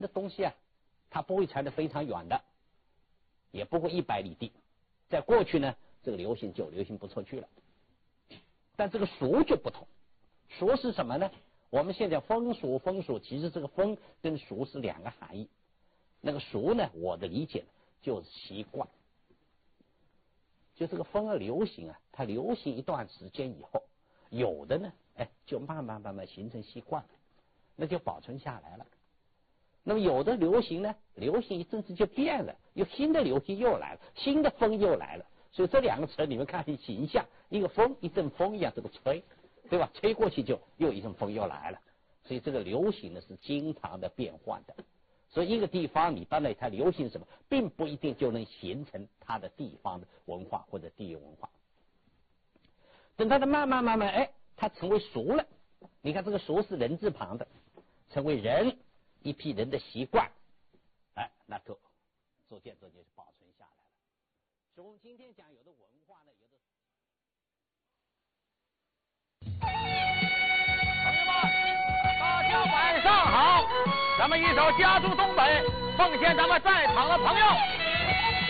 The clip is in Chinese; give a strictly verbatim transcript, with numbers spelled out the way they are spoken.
那东西啊，它不会传得非常远的，也不会一百里地。在过去呢，这个流行就流行不出去了。但这个俗就不同，俗是什么呢？我们现在风俗风俗，其实这个风跟俗是两个含义。那个俗呢，我的理解就是习惯。就这个风啊，流行啊，它流行一段时间以后，有的呢，哎，就慢慢慢慢形成习惯了，那就保存下来了。那么有的流行呢，流行一阵子就变了，有新的流行又来了，新的风又来了。所以这两个词你们看很形象，一个风一阵风一样，这个吹，对吧？吹过去就又一阵风又来了。所以这个流行呢是经常的变换的。所以一个地方你当然它流行什么，并不一定就能形成它的地方的文化或者地域文化。等它的慢慢慢慢，哎，它成为俗了。你看这个俗是人字旁的，成为人一批人的习惯，哎，那就逐渐逐渐就保存下来了。所以我们今天讲有的文化呢，有的。 朋友们，大家晚上好！咱们一首《家住东北》，奉献咱们在场的朋友。